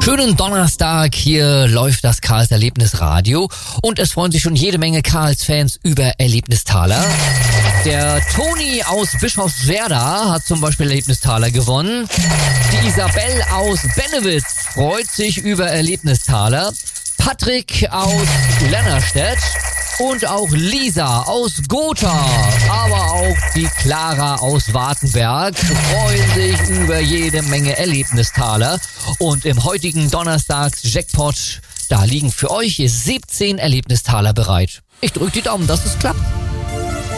Schönen Donnerstag, hier läuft das Karls Erlebnisradio und es freuen sich schon jede Menge Karls-Fans über Erlebnistaler. Der Toni aus Bischofswerda hat zum Beispiel Erlebnistaler gewonnen. Die Isabel aus Bennewitz freut sich über Erlebnistaler. Patrick aus Lennerstedt und auch Lisa aus Gotha, aber auch die Clara aus Wartenberg freuen sich über jede Menge Erlebnistaler. Und im heutigen Donnerstags-Jackpot, da liegen für euch 17 Erlebnistaler bereit. Ich drücke die Daumen, dass es klappt.